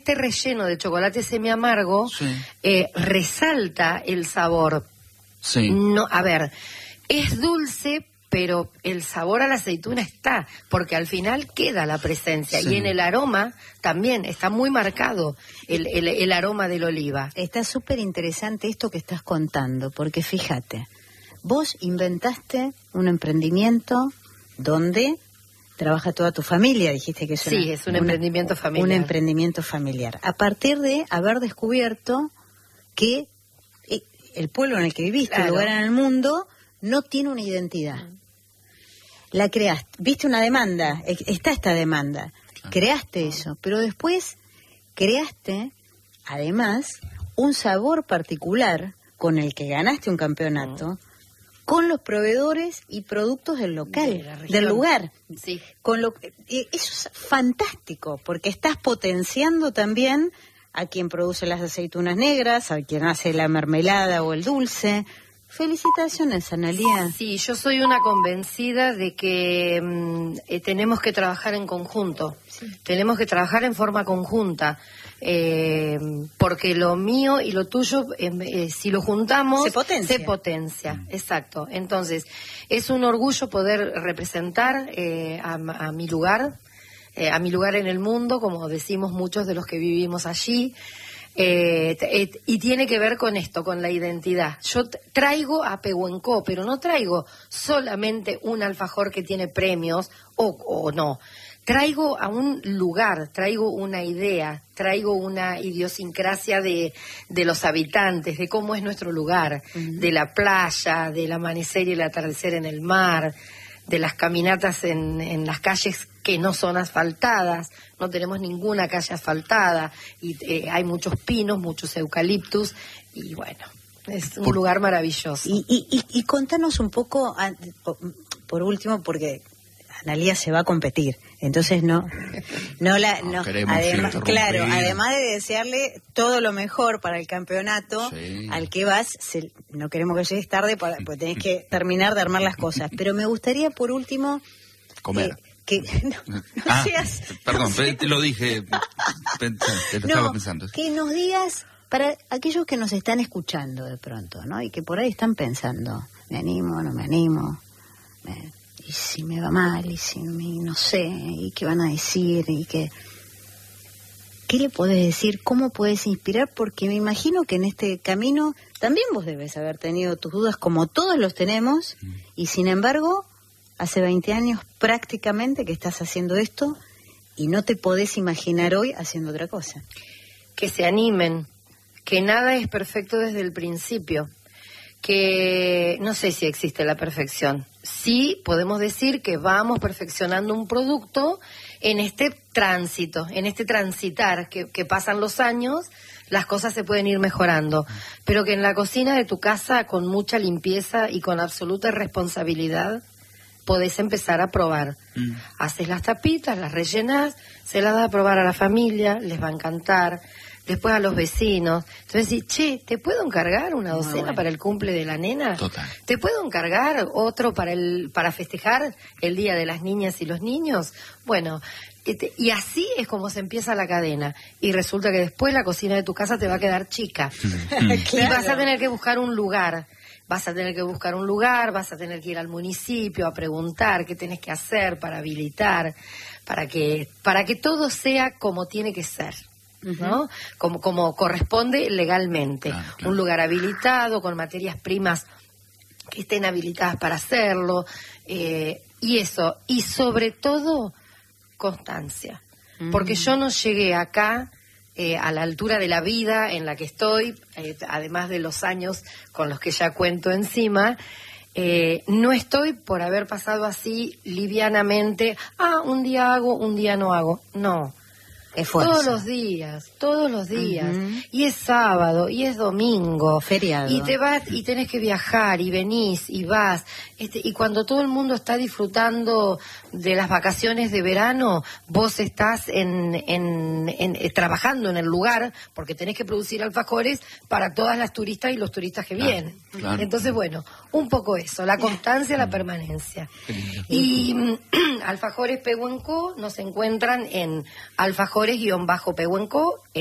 este relleno de chocolate semiamargo resalta el sabor. Sí. No, a ver, es dulce, pero el sabor a la aceituna está, porque al final queda la presencia. Y en el aroma también está muy marcado el aroma del oliva. Está súper interesante esto que estás contando, porque fíjate, vos inventaste un emprendimiento donde trabaja toda tu familia, dijiste que es es un emprendimiento familiar. Un emprendimiento familiar. A partir de haber descubierto que el pueblo en el que viviste, el lugar en el mundo, no tiene una identidad. La creaste, viste una demanda, está esta demanda, creaste eso, pero después creaste, además, un sabor particular con el que ganaste un campeonato, con los proveedores y productos del local, del lugar. Sí. Eso es fantástico, porque estás potenciando también a quien produce las aceitunas negras, a quien hace la mermelada o el dulce. Felicitaciones, Analía. Sí, yo soy una convencida de que tenemos que trabajar en conjunto, tenemos que trabajar en forma conjunta, porque lo mío y lo tuyo, si lo juntamos, se potencia. Exacto. Entonces, es un orgullo poder representar a mi lugar en el mundo, como decimos muchos de los que vivimos allí. Y tiene que ver con esto, con la identidad. Yo traigo a Pehuenco, pero no traigo solamente un alfajor que tiene premios o no. Traigo a un lugar, traigo una idea, traigo una idiosincrasia de los habitantes, de cómo es nuestro lugar, de la playa, del amanecer y el atardecer en el mar, de las caminatas en las calles que no son asfaltadas. No tenemos ninguna calle asfaltada y hay muchos pinos, muchos eucaliptus y bueno, es un lugar maravilloso. Y contanos un poco, por último, porque Analía se va a competir, entonces además de desearle todo lo mejor para el campeonato al que vas, no queremos que llegues tarde porque tenés que terminar de armar las cosas, pero me gustaría por último comer. No seas... Perdón, te lo dije, estaba pensando. Que nos digas, para aquellos que nos están escuchando de pronto, ¿no? Y que por ahí están pensando, ¿me animo, no me animo? ¿Y si me va mal? ¿Y si no sé? ¿Y qué van a decir? ¿Qué le podés decir? ¿Cómo podés inspirar? Porque me imagino que en este camino también vos debes haber tenido tus dudas, como todos los tenemos, y sin embargo... Hace 20 años prácticamente que estás haciendo esto y no te podés imaginar hoy haciendo otra cosa. Que se animen, que nada es perfecto desde el principio, que no sé si existe la perfección. Sí podemos decir que vamos perfeccionando un producto en este tránsito, en este transitar, que pasan los años, las cosas se pueden ir mejorando, pero que en la cocina de tu casa, con mucha limpieza y con absoluta responsabilidad, podés empezar a probar. Haces las tapitas, las rellenás, se las das a probar a la familia, les va a encantar, después a los vecinos. Entonces decís, che, ¿te puedo encargar una docena para el cumple de la nena? Total. ¿Te puedo encargar otro para festejar el Día de las Niñas y los Niños? Bueno, y así es como se empieza la cadena. Y resulta que después la cocina de tu casa te va a quedar chica. Claro. Y vas a tener que buscar un lugar. Vas a tener que ir al municipio a preguntar qué tenés que hacer para habilitar, para que todo sea como tiene que ser, ¿no? Como corresponde legalmente. Claro. Un lugar habilitado, con materias primas que estén habilitadas para hacerlo, y eso, y sobre todo, constancia. Porque yo no llegué acá a la altura de la vida en la que estoy, además de los años con los que ya cuento encima, no estoy por haber pasado así livianamente, un día hago, un día no hago. No. Esfuerzo. Todos los días. Y es sábado, y es domingo. Feriado. Y te vas, y tenés que viajar, y venís, y vas. Y cuando todo el mundo está disfrutando de las vacaciones de verano, vos estás trabajando en el lugar, porque tenés que producir alfajores para todas las turistas y los turistas que vienen. Claro. Entonces, bueno, un poco eso, la constancia, la permanencia. Y alfajores Pehuenco nos encuentran en alfajores Mejores_Pehuenco